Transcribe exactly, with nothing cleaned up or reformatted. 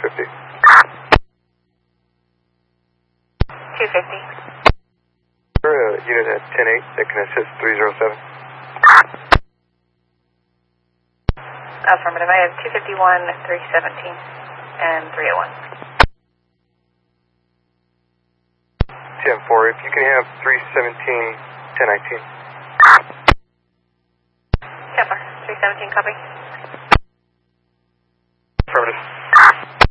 fifty. two fifty. Uh, unit at ten eight that can assist three zero seven. Affirmative. I have two fifty-one, three seventeen, and three oh one. ten four, if you can have three seventeen, ten nineteen. ten four, three seventeen, copy.